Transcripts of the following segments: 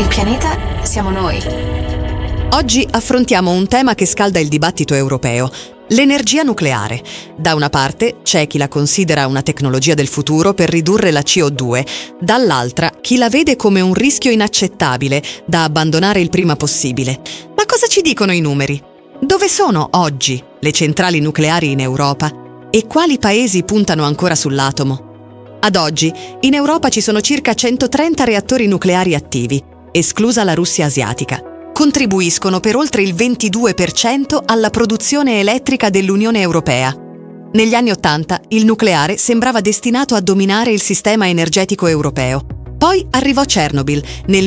pianeta siamo noi. Oggi affrontiamo un tema che scalda il dibattito europeo: l'energia nucleare. Da una parte c'è chi la considera una tecnologia del futuro per ridurre la CO2, dall'altra chi la vede come un rischio inaccettabile da abbandonare il prima possibile. Ma cosa ci dicono i numeri? Dove sono oggi le centrali nucleari in Europa? E quali paesi puntano ancora sull'atomo? Ad oggi, in Europa ci sono circa 130 reattori nucleari attivi, esclusa la Russia asiatica. Contribuiscono per oltre il 22% alla produzione elettrica dell'Unione Europea. Negli anni '80 il nucleare sembrava destinato a dominare il sistema energetico europeo. Poi arrivò Chernobyl nel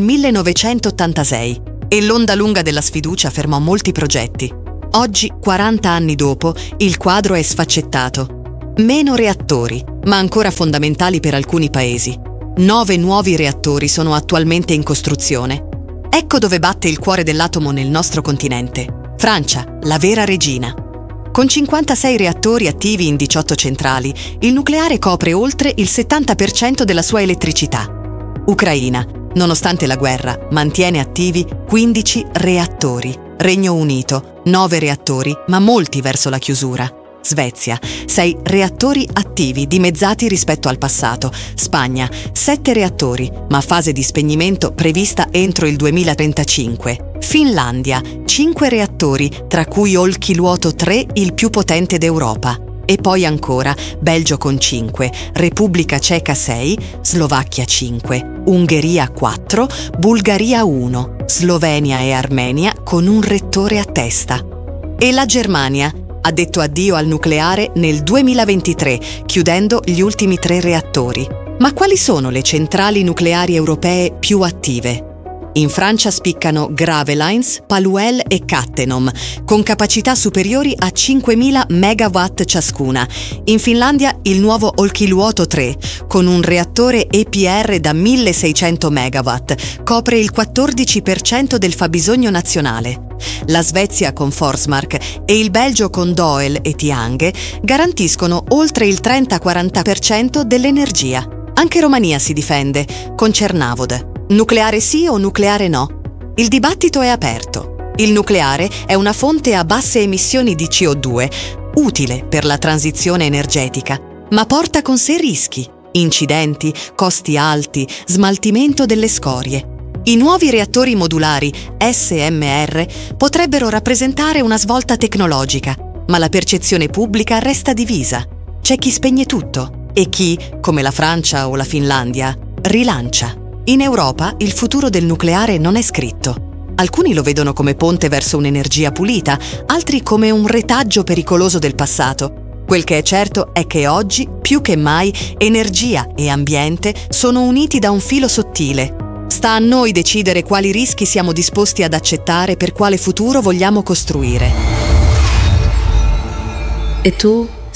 1986 e l'onda lunga della sfiducia fermò molti progetti. Oggi, 40 anni dopo, il quadro è sfaccettato. Meno reattori, ma ancora fondamentali per alcuni paesi. 9 nuovi reattori sono attualmente in costruzione. Ecco dove batte il cuore dell'atomo nel nostro continente. Francia, la vera regina. Con 56 reattori attivi in 18 centrali, il nucleare copre oltre il 70% della sua elettricità. Ucraina, nonostante la guerra, mantiene attivi 15 reattori. Regno Unito, 9 reattori, ma molti verso la chiusura. Svezia, 6 reattori attivi dimezzati rispetto al passato. Spagna, 7 reattori, ma fase di spegnimento prevista entro il 2035. Finlandia, 5 reattori, tra cui Olkiluoto 3, il più potente d'Europa. E poi ancora Belgio con 5, Repubblica Ceca 6, Slovacchia 5, Ungheria 4, Bulgaria 1, Slovenia e Armenia con un reattore a testa. E la Germania ha detto addio al nucleare nel 2023, chiudendo gli ultimi 3 reattori. Ma quali sono le centrali nucleari europee più attive? In Francia spiccano Gravelines, Paluel e Cattenom, con capacità superiori a 5.000 megawatt ciascuna. In Finlandia il nuovo Olkiluoto 3, con un reattore EPR da 1.600 megawatt, copre il 14% del fabbisogno nazionale. La Svezia con Forsmark e il Belgio con Doel e Tihange garantiscono oltre il 30-40% dell'energia. Anche Romania si difende, con Cernavod. Nucleare sì o nucleare no? Il dibattito è aperto. Il nucleare è una fonte a basse emissioni di CO2, utile per la transizione energetica, ma porta con sé rischi, incidenti, costi alti, smaltimento delle scorie. I nuovi reattori modulari SMR potrebbero rappresentare una svolta tecnologica, ma la percezione pubblica resta divisa. C'è chi spegne tutto e chi, come la Francia o la Finlandia, rilancia. In Europa il futuro del nucleare non è scritto. Alcuni lo vedono come ponte verso un'energia pulita, altri come un retaggio pericoloso del passato. Quel che è certo è che oggi, più che mai, energia e ambiente sono uniti da un filo sottile. Sta a noi decidere quali rischi siamo disposti ad accettare, per quale futuro vogliamo costruire. E tu?